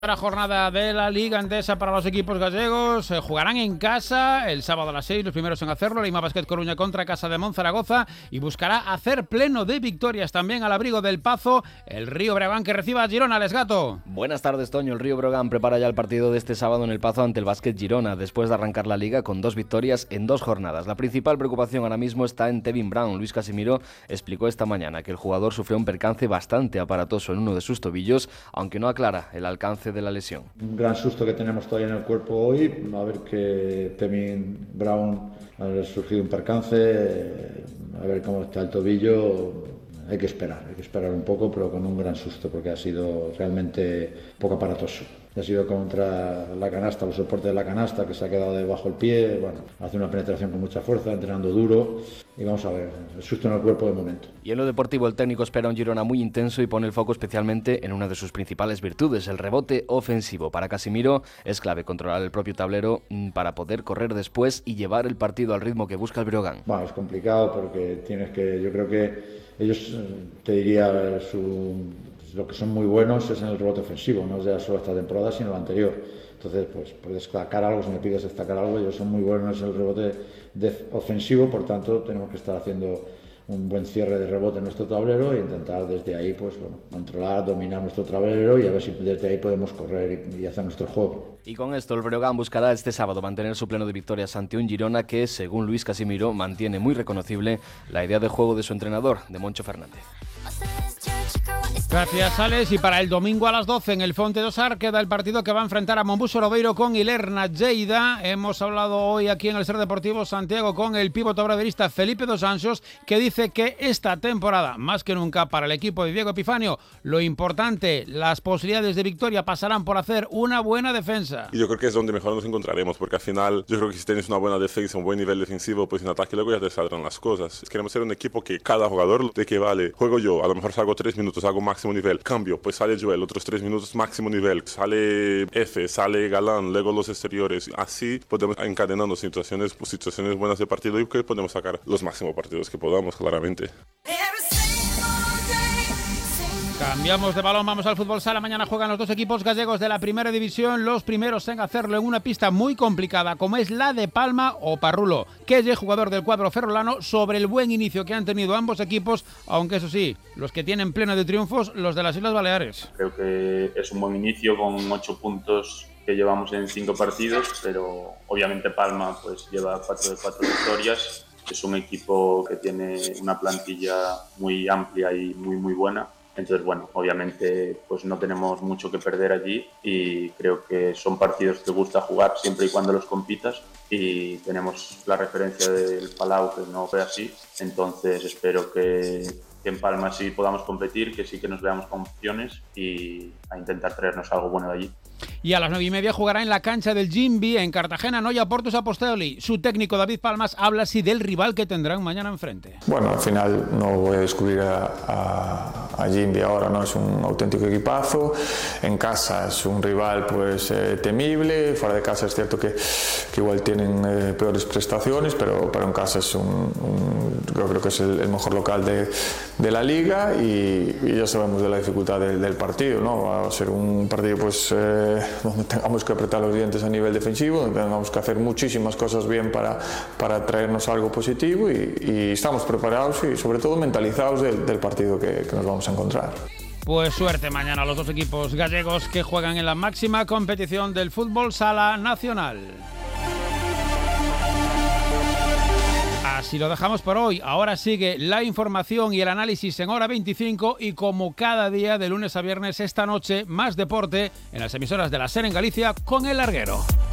La jornada de la Liga Endesa para los equipos gallegos. Jugarán en casa el sábado a las 6, los primeros en hacerlo. Lima Basket Coruña contra Casa de Monzaragoza y buscará hacer pleno de victorias también al abrigo del Pazo. El Río Breogán que reciba a Girona, Les Gato. Buenas tardes, Toño. El Río Breogán prepara ya el partido de este sábado en el Pazo ante el Basket Girona, después de arrancar la Liga con 2 victorias en 2 jornadas. La principal preocupación ahora mismo está en Tevin Brown. Luis Casimiro explicó esta mañana que el jugador sufrió un percance bastante aparatoso en uno de sus tobillos, aunque no aclara el alcance de la lesión. Un gran susto que tenemos todavía en el cuerpo hoy, a ver que Tevin Brown ha surgido un percance, a ver cómo está el tobillo. Hay que esperar un poco, pero con un gran susto porque ha sido realmente poco aparatoso. Ha sido contra la canasta, los soportes de la canasta, que se ha quedado debajo del pie. Bueno, hace una penetración con mucha fuerza, entrenando duro. Y vamos a ver, el susto en el cuerpo de momento. Y en lo deportivo, el técnico espera un Girona muy intenso y pone el foco especialmente en una de sus principales virtudes, el rebote ofensivo. Para Casimiro es clave controlar el propio tablero para poder correr después y llevar el partido al ritmo que busca el Breogán. Bueno, es complicado porque yo creo que ellos, te diría, lo que son muy buenos es en el rebote ofensivo, no ya solo esta temporada, sino la anterior. Entonces, pues puedes destacar algo, si me pides destacar algo, ellos son muy buenos en el rebote ofensivo, por tanto, tenemos que estar haciendo un buen cierre de rebote en nuestro tablero e intentar desde ahí, pues bueno, controlar, dominar nuestro tablero y a ver si desde ahí podemos correr y hacer nuestro juego. Y con esto el Breogán buscará este sábado mantener su pleno de victorias ante un Girona que, según Luis Casimiro, mantiene muy reconocible la idea de juego de su entrenador, de Moncho Fernández. Gracias, Alex. Y para el domingo a las 12 en el Fonte dos Arcs queda el partido que va a enfrentar a Monbuso Lobeiro con Ilerna Lleida. Hemos hablado hoy aquí en el Ser Deportivo Santiago con el pívot obradoirista Felipe dos Anjos, que dice que esta temporada, más que nunca para el equipo de Diego Epifanio, lo importante, las posibilidades de victoria pasarán por hacer una buena defensa. Y yo creo que es donde mejor nos encontraremos, porque al final yo creo que si tienes una buena defensa, un buen nivel defensivo, pues en ataque luego ya te saldrán las cosas. Queremos ser un equipo que cada jugador, de que vale, juego yo, a lo mejor salgo 3 minutos, hago máximo nivel, cambio, pues sale Joel, otros 3 minutos máximo nivel, sale F, sale Galán, luego los exteriores. Así podemos encadenando situaciones buenas de partido y que podemos sacar los máximos partidos que podamos, claramente. Cambiamos de balón, vamos al fútbol sala. Mañana juegan los 2 equipos gallegos de la primera división, los primeros en hacerlo en una pista muy complicada como es la de Palma o Parrulo. Quelle, jugador del cuadro ferrolano, sobre el buen inicio que han tenido ambos equipos, aunque eso sí, los que tienen pleno de triunfos, los de las Islas Baleares. Creo que es un buen inicio con 8 puntos que llevamos en 5 partidos, pero obviamente Palma pues lleva 4 de 4 victorias. Es un equipo que tiene una plantilla muy amplia y muy buena. Entonces, bueno, obviamente pues no tenemos mucho que perder allí y creo que son partidos que gusta jugar siempre y cuando los compitas y tenemos la referencia del Palau que no fue así, entonces espero que en Palma sí podamos competir, que sí que nos veamos con opciones y a intentar traernos algo bueno de allí. Y a las 9:30 jugará en la cancha del Jimby en Cartagena, Noia Portus Apostoli. Su técnico David Palmas habla así del rival que tendrán mañana enfrente. Bueno, al final no voy a descubrir a Jimby ahora, ¿no? Es un auténtico equipazo. En casa es un rival pues temible. Fuera de casa es cierto que igual tienen peores prestaciones, pero en casa es yo creo que es el mejor local de la liga y ya sabemos de la dificultad del partido, ¿no? Va a ser un partido pues donde tengamos que apretar los dientes a nivel defensivo, donde tengamos que hacer muchísimas cosas bien para traernos algo positivo y estamos preparados y sobre todo mentalizados del partido que nos vamos a encontrar. Pues suerte mañana a los 2 equipos gallegos que juegan en la máxima competición del fútbol sala nacional. Así lo dejamos por hoy. Ahora sigue la información y el análisis en Hora 25 y como cada día de lunes a viernes esta noche más deporte en las emisoras de la SER en Galicia con El Larguero.